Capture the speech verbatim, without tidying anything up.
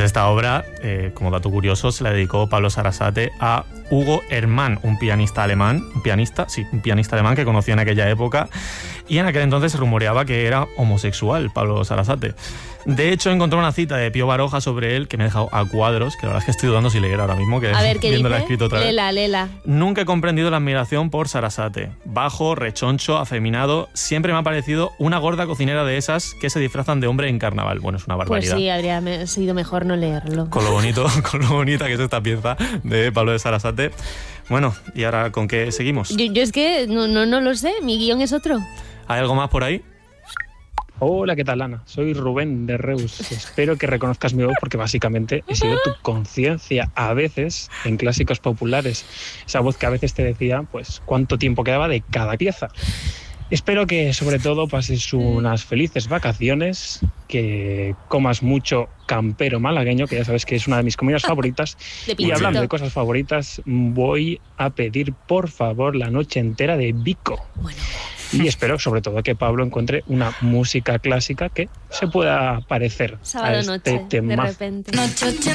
esta obra, eh, como dato curioso, se la dedicó Pablo Sarasate a Hugo Hermann, un pianista alemán, un pianista, sí, un pianista alemán que conoció en aquella época, y en aquel entonces se rumoreaba que era homosexual Pablo Sarasate. De hecho, encontré una cita de Pío Baroja sobre él que me ha dejado a cuadros, que la verdad es que estoy dudando si leer ahora mismo, que a ver, ¿qué viéndola dice? escrito otra vez. Lela, lela. Nunca he comprendido la admiración por Sarasate. Bajo, rechoncho, afeminado, siempre me ha parecido una gorda cocinera de esas que se disfrazan de hombre en carnaval. Bueno, es una barbaridad. Pues sí, habría me- sido mejor no leerlo. Con lo bonito, con lo bonita que es esta pieza de Pablo de Sarasate. Bueno, ¿y ahora con qué seguimos? Yo, yo es que no, no, no lo sé, mi guión es otro. ¿Hay algo más por ahí? Hola, ¿qué tal, Ana? Soy Rubén de Reus. Espero que reconozcas mi voz porque básicamente he sido tu conciencia a veces en clásicos populares. Esa voz que a veces te decía, pues, cuánto tiempo quedaba de cada pieza. Espero que, sobre todo, pases unas felices vacaciones, que comas mucho campero malagueño, que ya sabes que es una de mis comidas favoritas. De Y pinchito. hablando de cosas favoritas, voy a pedir, por favor, la noche entera de Vico. Bueno, Y espero, sobre todo, que Pablo encuentre una música clásica que se pueda parecer sábado a este noche, de tema. repente. Noche